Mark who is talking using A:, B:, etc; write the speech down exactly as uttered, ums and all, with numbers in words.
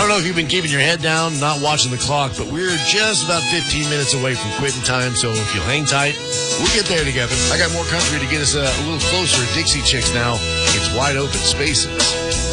A: don't know if you've been keeping your head down, not watching the clock, but we're just about fifteen minutes away from quitting time, so if you'll hang tight, we'll get there together. I got more country to get us uh, a little closer. Dixie Chicks now. It's Wide Open Spaces.